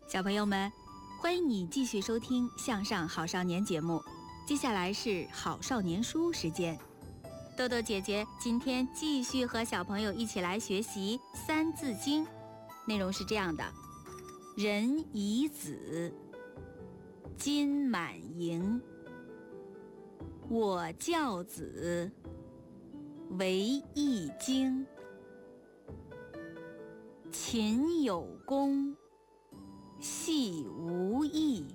小朋友们，欢迎你继续收听《向上好少年》节目。接下来是好少年书时间，豆豆姐姐今天继续和小朋友一起来学习《三字经》，内容是这样的：人遗子，金满盈，我教子，为易经。勤有功，戏无益，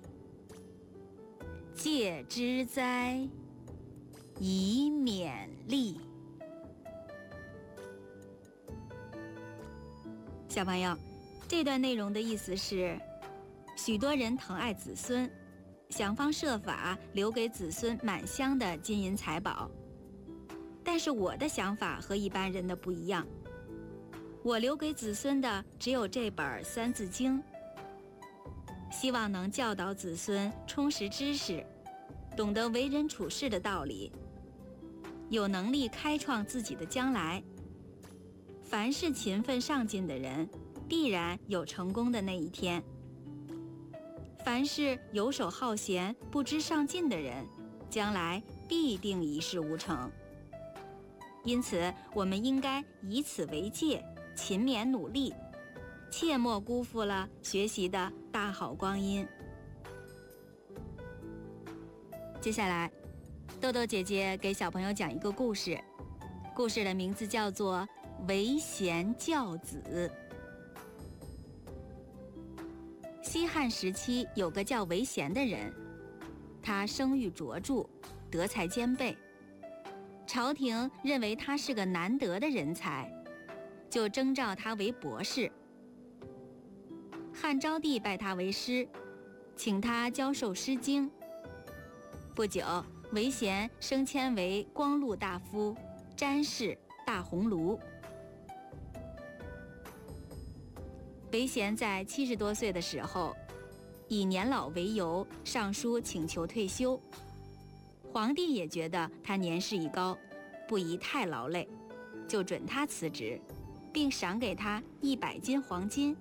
戒之哉，以勉励。小朋友，这段内容的意思是，许多人疼爱子孙，想方设法留给子孙满箱的金银财宝。但是我的想法和一般人的不一样，我留给子孙的只有这本《三字经》，希望能教导子孙充实知识，懂得为人处事的道理，有能力开创自己的将来。凡是勤奋上进的人，必然有成功的那一天；凡是游手好闲、不知上进的人，将来必定一事无成。因此，我们应该以此为戒，勤勉努力，切莫辜负了学习的大好光阴。接下来，豆豆姐姐给小朋友讲一个故事，故事的名字叫做《为贤教子》。西汉时期有个叫韦贤的人，他声誉卓著，德才兼备，朝廷认为他是个难得的人才，就征召他为博士。汉昭帝拜他为师，请他教授《诗经》。不久，韦贤升迁为光禄大夫、詹事、大鸿胪。韦贤在70多岁的时候，以年老为由上书请求退休。皇帝也觉得他年事已高，不宜太劳累，就准他辞职，并赏给他100斤黄金。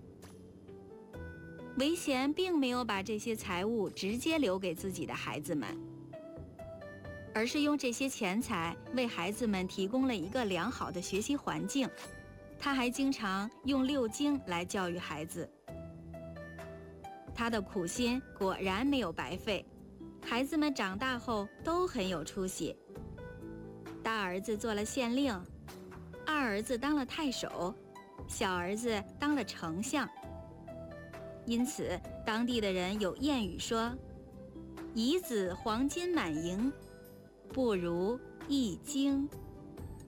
韦贤并没有把这些财物直接留给自己的孩子们，而是用这些钱财为孩子们提供了一个良好的学习环境。他还经常用6经来教育孩子。他的苦心果然没有白费，孩子们长大后都很有出息。大儿子做了县令，二儿子当了太守，小儿子当了丞相。因此，当地的人有谚语说：“遗子黄金满盈，不如易经。”